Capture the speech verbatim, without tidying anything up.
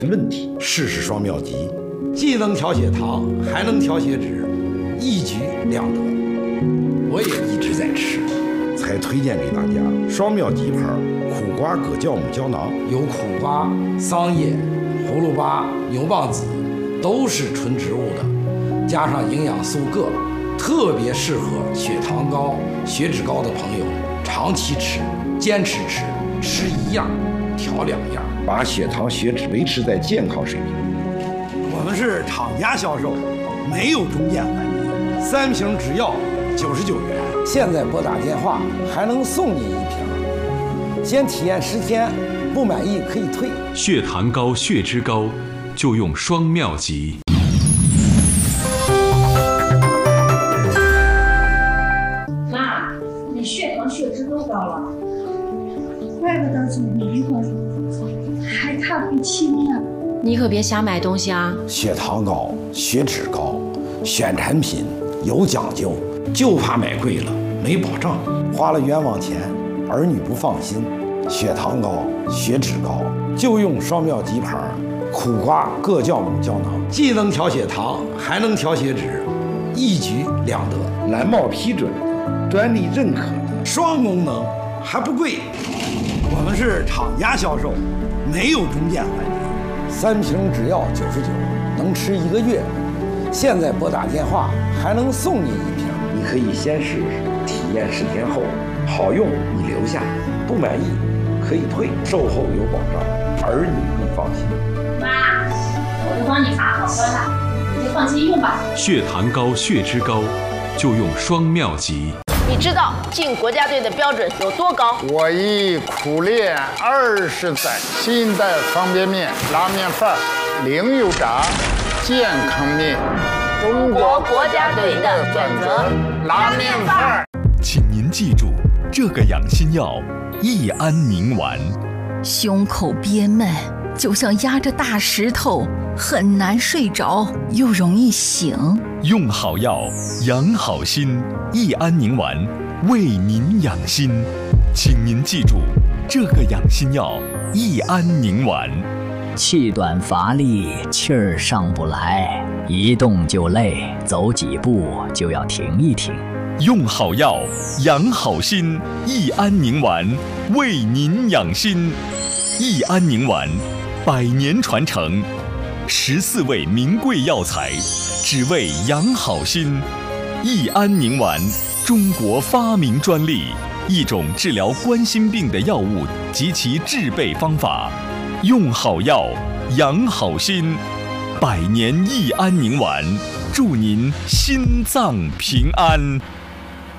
问题，试试双妙吉，既能调血糖，还能调血脂，一举两得。我也一直在吃，才推荐给大家双妙吉牌苦瓜葛酵母胶囊，有苦瓜、桑叶、葫芦巴、牛蒡子，都是纯植物的，加上营养素铬，特别适合血糖高、血脂高的朋友长期吃，坚持吃，吃一样调两样，把血糖、血脂维持在健康水平。我们是厂家销售，没有中间环节，三瓶只要九十九元。现在拨打电话还能送您一瓶，先体验十天，不满意可以退。 血糖高、血脂高，就用双妙吉。 妈，你血糖、血脂都高了。 怪不得总迷糊，还看不清呢。 你可别瞎买东西啊！ 血糖高、血脂高，选产品有讲究，就怕买贵了没保障，花了冤枉钱，儿女不放心。血糖高、血脂高，就用双妙吉牌苦瓜葛酵母胶囊，既能调血糖，还能调血脂，一举两得。蓝帽批准的，专利认可的，双功能还不贵。我们是厂家销售，没有中间环节，三瓶只要九十九，能吃一个月。现在拨打电话还能送您一瓶，你可以先试试，体验十天后好用你留下，不满意可以退，售后有保障，儿女更放心。 妈，我都帮你把好关了，你就放心用吧。 血糖高、血脂高，就用双妙吉。 你知道进国家队的标准有多高？ 我已苦练二十载，新一代方便面、拉面饭儿，零油炸，健康面。 中国国家队的选择，拉面饭儿。 请您记住，这个养心药益安宁丸。 胸口憋闷，就像压着大石头，很难睡着，又容易醒。 用好药，养好心。益安宁丸为您养心，请您记住，这个养心药益安宁丸。 气短乏力，气儿上不来，一动就累，走几步就要停一停。 用好药，养好心，益安宁丸为您养心。益安宁丸，百年传承，十四味名贵药材，只为养好心。益安宁丸，中国发明专利，一种治疗冠心病的药物及其制备方法。用好药，养好心，百年益安宁丸，祝您心脏平安。